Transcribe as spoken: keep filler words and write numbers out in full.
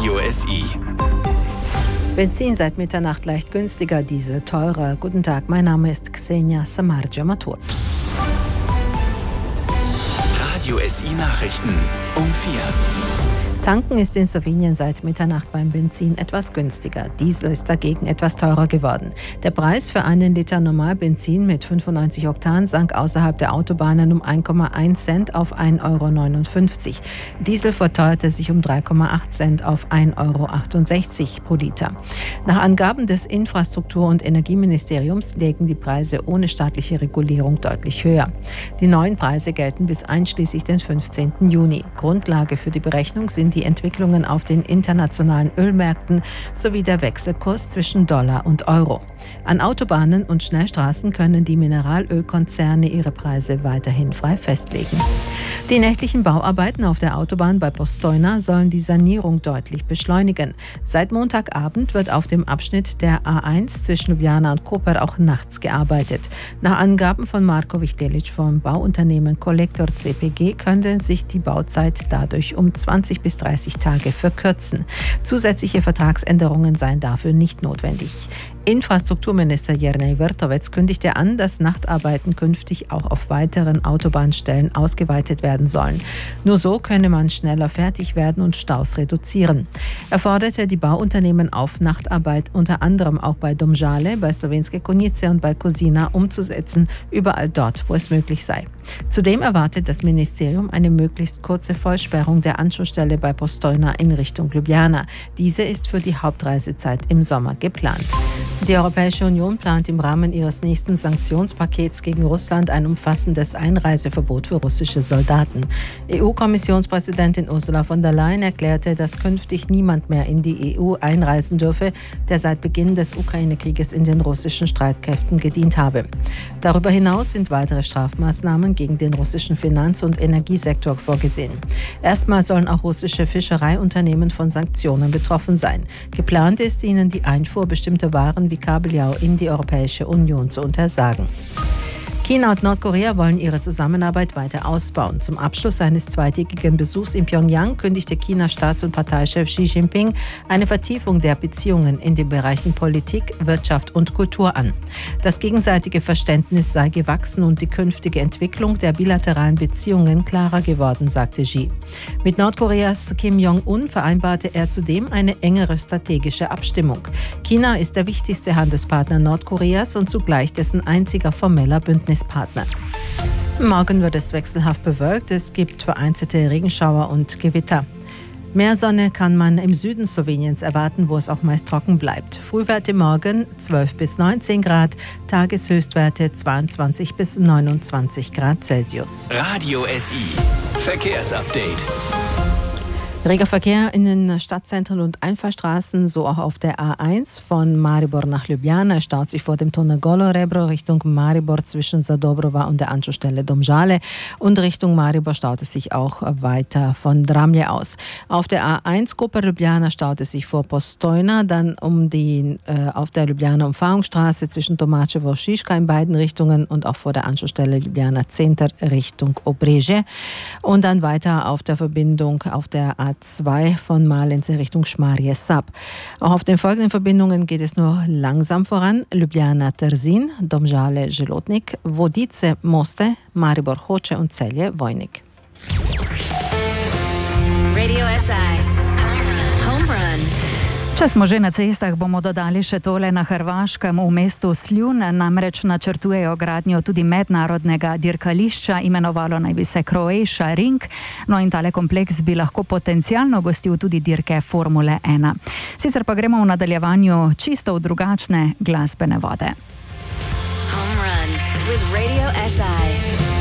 Radio S I. Benzin seit Mitternacht leicht günstiger, Diesel teurer. Guten Tag, mein Name ist Xenia Samarja-Matur. Radio S I Nachrichten um vier. Tanken ist in Slowenien seit Mitternacht beim Benzin etwas günstiger. Diesel ist dagegen etwas teurer geworden. Der Preis für einen Liter Normalbenzin mit fünfundneunzig Oktan sank außerhalb der Autobahnen um ein Komma eins Cent auf ein Euro neunundfünfzig. Diesel verteuerte sich um drei Komma acht Cent auf ein Euro achtundsechzig pro Liter. Nach Angaben des Infrastruktur- und Energieministeriums legen die Preise ohne staatliche Regulierung deutlich höher. Die neuen Preise gelten bis einschließlich den fünfzehnten Juni. Grundlage für die Berechnung sind die Entwicklungen auf den internationalen Ölmärkten sowie der Wechselkurs zwischen Dollar und Euro. An Autobahnen und Schnellstraßen können die Mineralölkonzerne ihre Preise weiterhin frei festlegen. Die nächtlichen Bauarbeiten auf der Autobahn bei Postojna sollen die Sanierung deutlich beschleunigen. Seit Montagabend wird auf dem Abschnitt der A eins zwischen Ljubljana und Koper auch nachts gearbeitet. Nach Angaben von Marko Vichtelic vom Bauunternehmen Kolektor C P G könnte sich die Bauzeit dadurch um zwanzig bis dreißig Tage verkürzen. Zusätzliche Vertragsänderungen seien dafür nicht notwendig. Infrastrukturminister Jernej Vrtovec kündigte an, dass Nachtarbeiten künftig auch auf weiteren Autobahnstellen ausgeweitet werden sollen. Nur so könne man schneller fertig werden und Staus reduzieren. Er forderte die Bauunternehmen auf, Nachtarbeit unter anderem auch bei Domžale, bei Slovenské Konjice und bei Kozina umzusetzen, überall dort, wo es möglich sei. Zudem erwartet das Ministerium eine möglichst kurze Vollsperrung der Anschlussstelle bei Postojna in Richtung Ljubljana. Diese ist für die Hauptreisezeit im Sommer geplant. Die Europäische Union plant im Rahmen ihres nächsten Sanktionspakets gegen Russland ein umfassendes Einreiseverbot für russische Soldaten. E U-Kommissionspräsidentin Ursula von der Leyen erklärte, dass künftig niemand mehr in die E U einreisen dürfe, der seit Beginn des Ukraine-Krieges in den russischen Streitkräften gedient habe. Darüber hinaus sind weitere Strafmaßnahmen gegen den russischen Finanz- und Energiesektor vorgesehen. Erstmal sollen auch russische Fischereiunternehmen von Sanktionen betroffen sein. Geplant ist, ihnen die Einfuhr bestimmter Waren wie Kabeljau in die Europäische Union zu untersagen. China und Nordkorea wollen ihre Zusammenarbeit weiter ausbauen. Zum Abschluss seines zweitägigen Besuchs in Pyongyang kündigte Chinas Staats- und Parteichef Xi Jinping eine Vertiefung der Beziehungen in den Bereichen Politik, Wirtschaft und Kultur an. Das gegenseitige Verständnis sei gewachsen und die künftige Entwicklung der bilateralen Beziehungen klarer geworden, sagte Xi. Mit Nordkoreas Kim Jong-un vereinbarte er zudem eine engere strategische Abstimmung. China ist der wichtigste Handelspartner Nordkoreas und zugleich dessen einziger formeller Bündnispartner. Morgen wird es wechselhaft bewölkt. Es gibt vereinzelte Regenschauer und Gewitter. Mehr Sonne kann man im Süden Sloweniens erwarten, wo es auch meist trocken bleibt. Frühwerte morgen zwölf bis neunzehn Grad, Tageshöchstwerte zweiundzwanzig bis neunundzwanzig Grad Celsius. Radio S I Verkehrsupdate. Reger Verkehr in den Stadtzentren und Einfahrstraßen, so auch auf der A eins von Maribor nach Ljubljana. Es staut sich vor dem Tunnel Golo-Rebro Richtung Maribor zwischen Zadobrova und der Anschlussstelle Domžale. Und Richtung Maribor staut es sich auch weiter von Dramlje aus. Auf der A eins Koper-Ljubljana staut es sich vor Postojna, dann um die, äh, auf der Ljubljana Umfahrungsstraße zwischen Tomačevo und Šiška in beiden Richtungen und auch vor der Anschlussstelle Ljubljana Center Richtung Obrežje. Und dann weiter auf der Verbindung auf der A zwei von Malens in Richtung Šmarje Sap. Auch auf den folgenden Verbindungen geht es nur langsam voran. Ljubljana Trzin, Domžale Želotnik, Vodice Moste, Maribor Hoče und Celje Vojnik. Radio S I Home Run. Če smo že na cestah, bomo dodali še tole. Na Hrvaškem v mestu Sljun namreč načrtujejo gradnjo tudi mednarodnega dirkališča, imenovalo naj bi se Croatia Ring. No in tale kompleks bi lahko potencialno gostil tudi dirke Formule ena. Sicer pa gremo v nadaljevanju čisto v drugačne glasbene vode. Home Run with Radio S I.